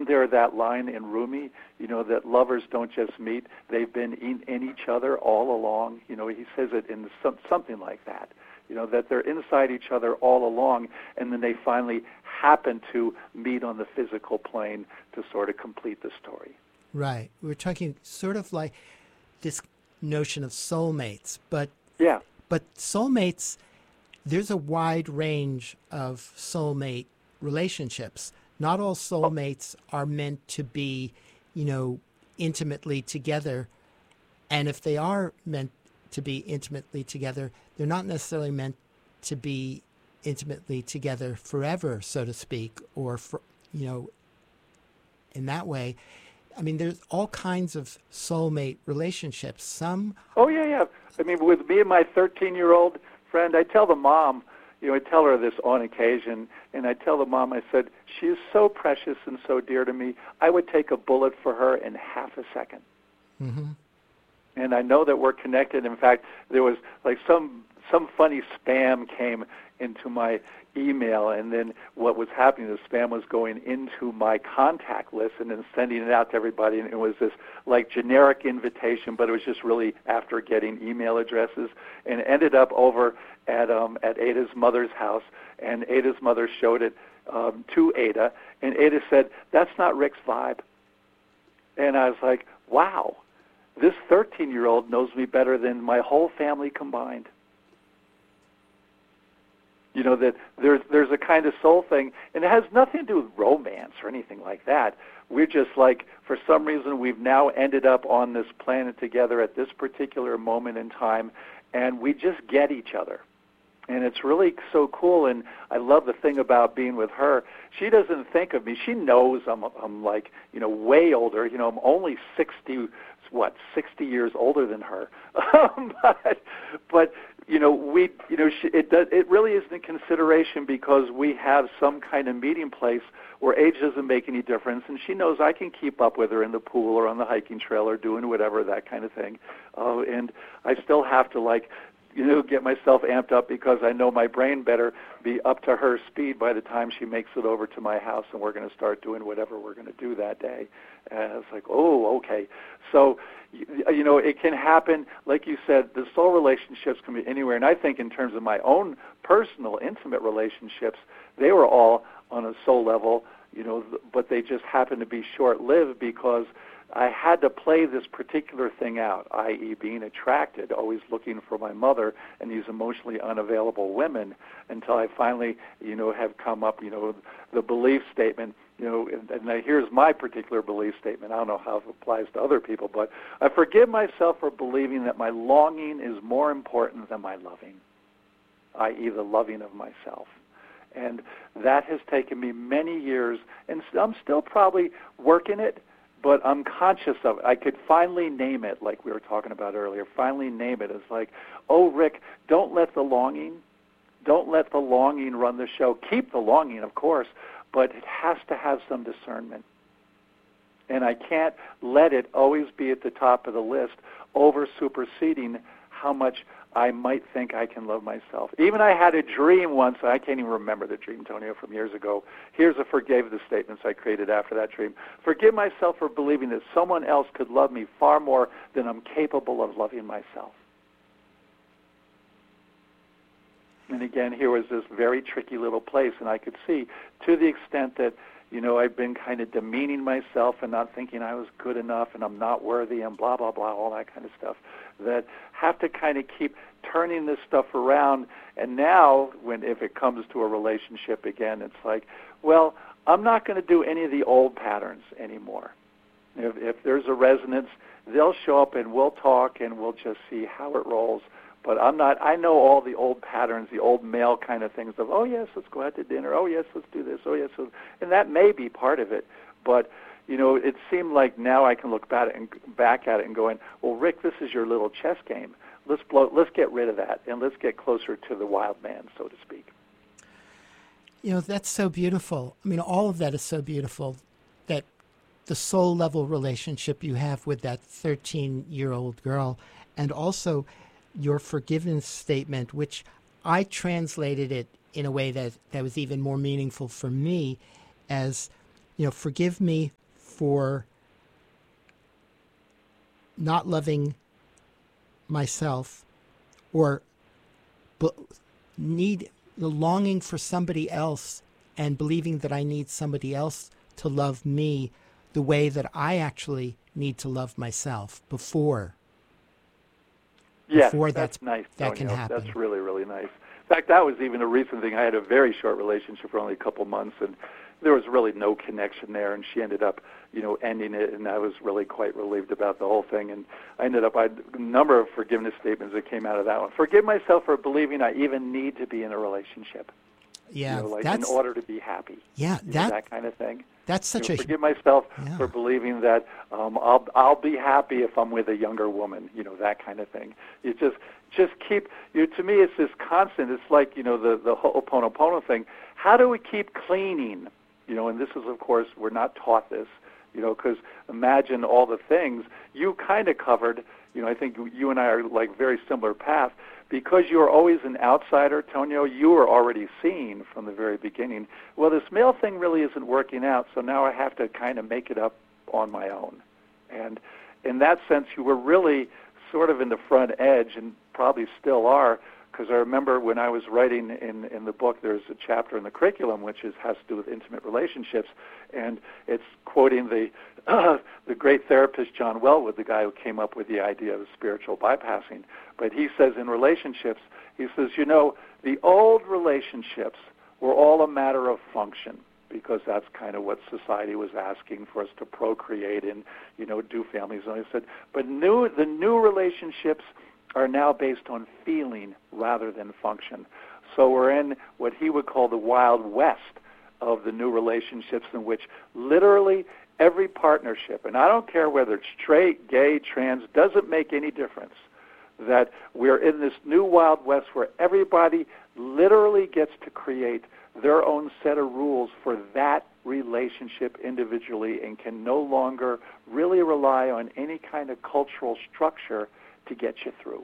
there that line in Rumi, that lovers don't just meet, they've been in each other all along. He says it in something like that, that they're inside each other all along, and then they finally happen to meet on the physical plane to sort of complete the story. Right. We're talking sort of like this notion of soulmates, but yeah. But soulmates, there's a wide range of soulmate relationships. Not all soulmates are meant to be, intimately together. And if they are meant to be intimately together, they're not necessarily meant to be intimately together forever, so to speak, or, in that way. I mean, there's all kinds of soulmate relationships. Some... Oh, yeah. I mean, with me and my 13-year-old friend, I tell the mom, I tell her this on occasion, and I tell the mom, I said, she is so precious and so dear to me, I would take a bullet for her in half a second. Mm-hmm. And I know that we're connected. In fact, there was like some funny spam came into my email, and then what was happening, the spam was going into my contact list and then sending it out to everybody, and it was this like generic invitation, but it was just really after getting email addresses, and it ended up over at Ada's mother's house, and Ada's mother showed it to Ada, and Ada said, "That's not Rick's vibe." And I was like, wow, this 13-year-old knows me better than my whole family combined. That there's a kind of soul thing, and it has nothing to do with romance or anything like that. We're just like, for some reason, we've now ended up on this planet together at this particular moment in time, and we just get each other. And it's really so cool, and I love the thing about being with her. She doesn't think of me. She knows I'm like, way older. I'm only 60 years older than her. But it really isn't a consideration because we have some kind of meeting place where age doesn't make any difference, and she knows I can keep up with her in the pool or on the hiking trail or doing whatever, that kind of thing. And I still have to get myself amped up because I know my brain better be up to her speed by the time she makes it over to my house, and we're going to start doing whatever we're going to do that day. And it's like, oh, okay. So, it can happen. Like you said, the soul relationships can be anywhere. And I think in terms of my own personal, intimate relationships, they were all on a soul level, but they just happened to be short-lived because I had to play this particular thing out, i.e. being attracted, always looking for my mother and these emotionally unavailable women until I finally, have come up, the belief statement, and here's my particular belief statement. I don't know how it applies to other people, but I forgive myself for believing that my longing is more important than my loving, i.e. the loving of myself. And that has taken me many years, and I'm still probably working it, but I'm conscious of it. I could finally name it, like we were talking about earlier, finally name it. It's like, oh, Rick, don't let the longing run the show. Keep the longing, of course, but it has to have some discernment. And I can't let it always be at the top of the list, over superseding how much I might think I can love myself. Even I had a dream once, I can't even remember the dream, Tonio, from years ago. Here's a forgave the statements I created after that dream. Forgive myself for believing that someone else could love me far more than I'm capable of loving myself. And again, here was this very tricky little place, and I could see, to the extent that, I've been kind of demeaning myself and not thinking I was good enough and I'm not worthy and blah, blah, blah, all that kind of stuff, that have to kind of keep turning this stuff around. And now, if it comes to a relationship again, it's like, well, I'm not going to do any of the old patterns anymore. If there's a resonance, they'll show up and we'll talk and we'll just see how it rolls. But I know all the old patterns, the old male kind of things of, oh, yes, let's go out to dinner. Oh, yes, let's do this. Oh, yes. And that may be part of it. But, it seemed like now I can look back at it and going, well, Rick, this is your little chess game. Let's get rid of that, and let's get closer to the wild man, so to speak. That's so beautiful. I mean, all of that is so beautiful, that the soul level relationship you have with that 13-year-old girl, and also your forgiveness statement, which I translated it in a way that was even more meaningful for me as, forgive me for not loving myself, or need the longing for somebody else and believing that I need somebody else to love me the way that I actually need to love myself before. Yes, before that's nice, that can Tonio. happen. That's really, really nice. In fact, that was even a recent thing. I had a very short relationship for only a couple months, and there was really no connection there, and she ended up, ending it, and I was really quite relieved about the whole thing. And I had a number of forgiveness statements that came out of that one. Forgive myself for believing I even need to be in a relationship. Yeah, in order to be happy. Yeah, that kind of thing. That's such forgive myself for believing that I'll be happy if I'm with a younger woman. That kind of thing. You just keep. To me, it's this constant. It's like the Ho'oponopono thing. How do we keep cleaning? And this is, of course, we're not taught this. Because imagine all the things you kind of covered. I think you and I are like very similar path. Because you're always an outsider, Tonio, you were already seen from the very beginning. Well, this male thing really isn't working out, so now I have to kind of make it up on my own. And in that sense, you were really sort of in the front edge, and probably still are, because I remember when I was writing in the book, there's a chapter in the curriculum which has to do with intimate relationships, and it's quoting the great therapist John Wellwood, the guy who came up with the idea of spiritual bypassing. But he says in relationships, he says, the old relationships were all a matter of function, because that's kind of what society was asking for us to procreate and, do families. And he said, but the new relationships are now based on feeling rather than function. So we're in what he would call the Wild West of the new relationships, in which literally every partnership, and I don't care whether it's straight, gay, trans, doesn't make any difference, that we're in this new Wild West where everybody literally gets to create their own set of rules for that relationship individually, and can no longer really rely on any kind of cultural structure to get you through.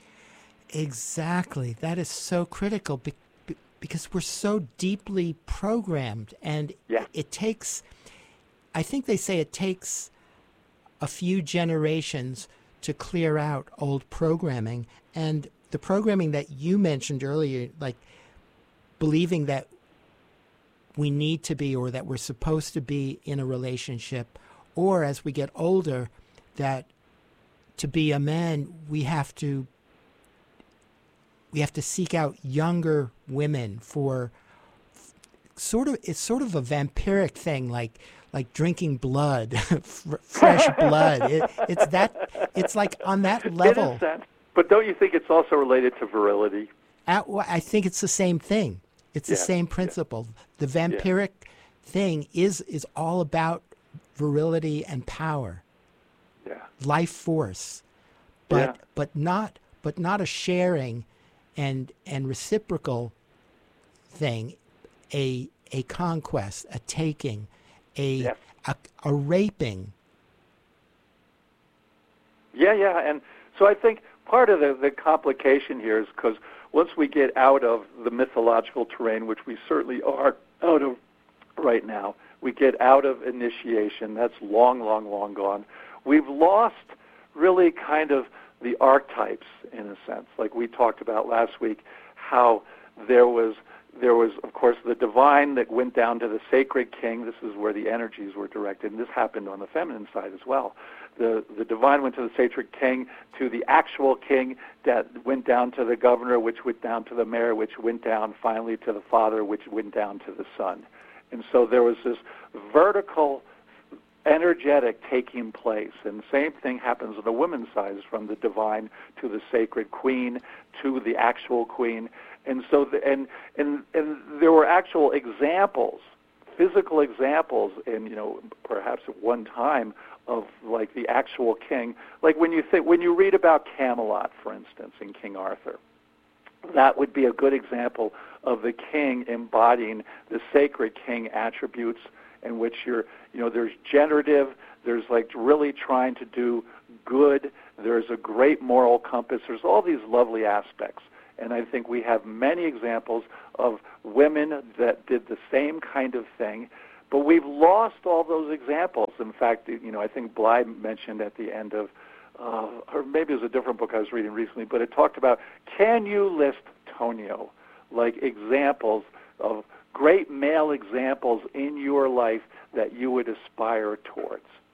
Exactly. That is so critical because we're so deeply programmed, and it takes, I think they say it takes a few generations to clear out old programming. And the programming that you mentioned earlier, like believing that we need to be, or that we're supposed to be in a relationship, or as we get older, that to be a man, we have to seek out younger women for it's sort of a vampiric thing, like drinking blood, fresh blood. It's like on that level. In a sense, but don't you think it's also related to virility? I think it's the same thing. It's the same principle. The vampiric thing is all about virility and power. Life force, but not a sharing and reciprocal thing, a conquest, a taking, a raping. And so I think part of the complication here is because once we get out of the mythological terrain, which we certainly are out of right now, we get out of initiation. That's long, long, long gone. We've lost really kind of the archetypes, in a sense, like we talked about last week, how there was, of course, the divine that went down to the sacred king. This is where the energies were directed, and this happened on the feminine side as well. The divine went to the sacred king, to the actual king that went down to the governor, which went down to the mayor, which went down finally to the father, which went down to the son. And so there was this vertical energetic taking place, and the same thing happens on the women's side, from the divine to the sacred queen to the actual queen. And so and there were actual examples, physical examples, in perhaps at one time, of like the actual king. Like when you read about Camelot, for instance, in King Arthur, that would be a good example of the king embodying the sacred king attributes, in which there's generative, there's like really trying to do good, there's a great moral compass, there's all these lovely aspects. And I think we have many examples of women that did the same kind of thing, But we've lost all those examples. In fact, I think Bly mentioned at the end of, or maybe it was a different book I was reading recently, but it talked about, can you list, Tonio, like examples of great male examples in your life that you would aspire towards?